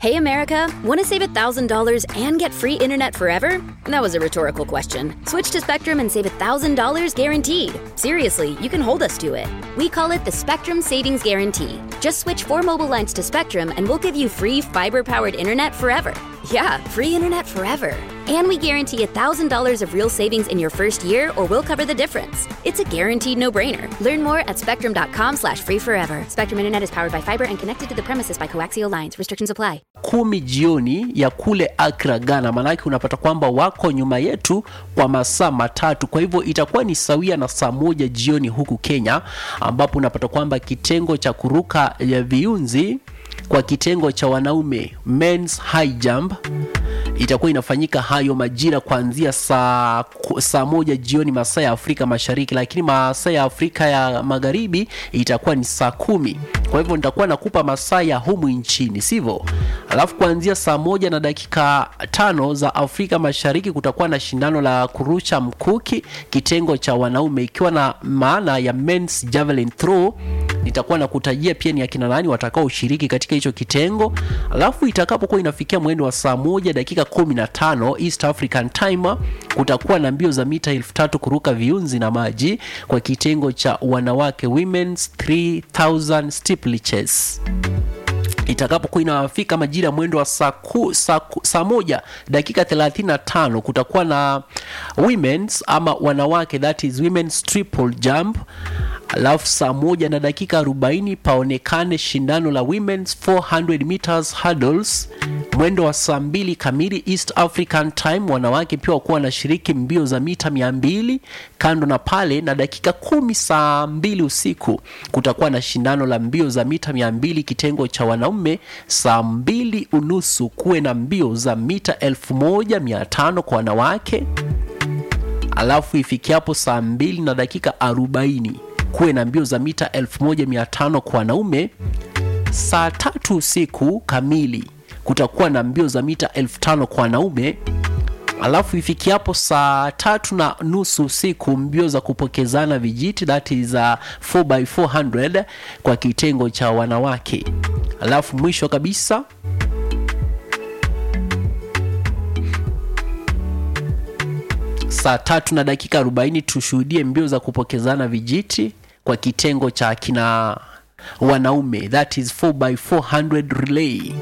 Hey America, want to save $1,000 and get free internet forever? That was a rhetorical question. Switch to Spectrum and save $1,000 guaranteed. Seriously, you can hold us to it. We call it the Spectrum Savings Guarantee. Just switch 4 mobile lines to Spectrum and we'll give you free fiber-powered internet forever. Yeah, free internet forever. And we guarantee $1,000 of real savings in your first year or we'll cover the difference. It's a guaranteed no-brainer. Learn more at spectrum.com/free forever. Spectrum Internet is powered by fiber and connected to the premises by coaxial lines. Restrictions apply. 10 jioni ya kule Accra, Ghana. Manake unapata kwamba wako nyuma yetu kwa masaa matatu. Kwa hivyo itakuwa ni sawia na saa 1 jioni huku Kenya, ambapo unapata kwamba kitengo cha kuruka ya viunzi kwa kitengo cha wanaume men's high jump itakuwa inafanyika hayo majira kuanzia saa 1 jioni masaa ya Afrika Mashariki, lakini masaa ya Afrika ya Magharibi itakuwa ni saa 10. Kwa hivyo nitakuwa nakupa masaa ya humu nchini, sivyo? Alafu kuanzia saa 1 na dakika 5 za Afrika Mashariki kutakuwa na shindano la kurusha mkuki kitengo cha wanaume, ikiwa na maana ya men's javelin throw. Nitakuwa nakutajia pia ni akina nani watakao ushiriki katika hicho kitengo. Alafu itakapokuwa inafikia mwendo wa saa 1 dakika 15 East African Time, kutakuwa na mbio za mita 3000 kuruka viunzi na maji kwa kitengo cha wanawake women's 3000 steeplechase. Itakapokuwa inafika majira mwendo wa saa 1 dakika 35 kutakuwa na women's ama wanawake, that is women's triple jump. Alafu saa 1 na dakika 40 paonekane shindano la women's 400 meters hurdles. Mwendo wa saa 2 kamili East African Time, wanawake pia wakuwa na shiriki mbio za mita 200. Kando na pale na dakika 10 saa 2 usiku kutakuwa na shindano la mbio za mita 200 kitengo cha wanaume. Saa 2 unusu kuwe na mbio za mita 1500 kwa wanawake. Alafu ifikiapo saa 2 na dakika 40 kuwe na mbio za mita 1500 kwa wanaume. Saa 3 usiku kamili kutakuwa na mbio za mita 5000 kwa wanaume. Alafu ifikiapo saa 3:30 usiku mbio za kupokezana vijiti, that is 4x400 kwa kitengo cha wanawake. Alafu mwisho kabisa saa 3 na dakika 40 tushuhudie mbio za kupokezana vijiti kwa kitengo cha kina wanaume, that is 4x400 relay.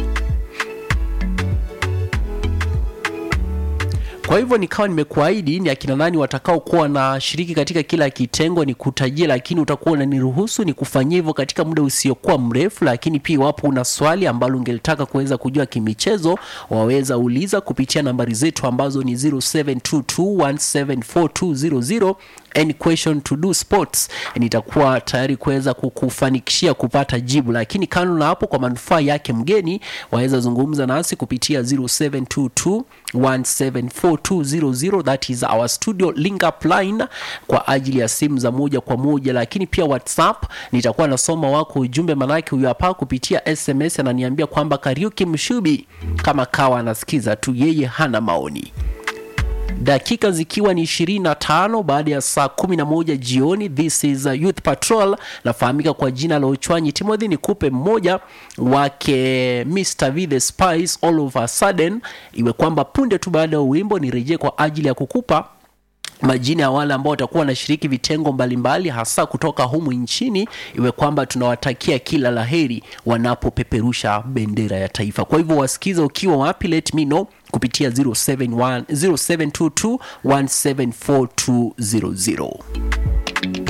Kwa hivyo nikawa nimekuahidi ni akina nani watakao kuwa na shiriki katika kila kitengo ni kutajia, lakini utakuwa unaniruhusu ni kufanyia hivyo katika muda usiokuwa mrefu. Lakini pia wapo una swali ambalo ungelitaka kuweza kujua kimichezo, waweza uliza kupitia nambari zetu ambazo ni 0722174200. Any question to do sports, nitakuwa tayari kuweza kukufanikishia kupata jibu. Lakini kando na hapo, kwa manufaa yake mgeni, waweza zungumza nasi kupitia 0722174200, that is our studio link up line kwa ajili ya simu za moja kwa moja. Lakini pia WhatsApp nitakuwa nasoma wako ujumbe, manake huyu hapa kupitia SMS ananiambia kwamba Kariuki Mshubi kama kawa anasikiza tu, yeye hana maoni. Dakika zikiwa ni 25 baada ya saa 11 jioni. This is a Youth Patrol. Nafahamika kwa jina la Uchwanyi Timothy. Nikupe mmoja wake Mr. V the Spice, All of a Sudden. Iwe kwamba punde tu baada ya wimbo nirejee kwa ajili ya kukupa majina ya wale ambao watakuwa wanashiriki vitengo mbalimbali hasa kutoka humu nchini. Iwe kwamba tunawatakia kila laheri wanapopeperusha bendera ya taifa. Kwa hivyo wasikiza ukiwa wapi, let me know kupitia 0722174200.